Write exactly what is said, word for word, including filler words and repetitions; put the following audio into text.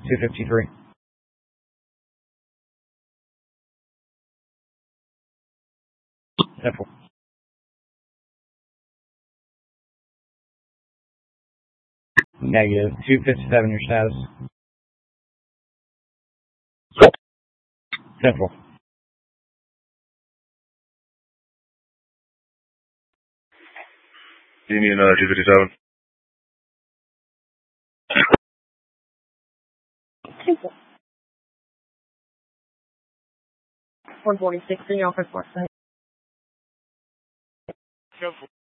two fifty-three. Central. Negative. two fifty-seven, your status. Central. Union uh, two fifty-seven. Central. one forty-six, in your office, west side. Central.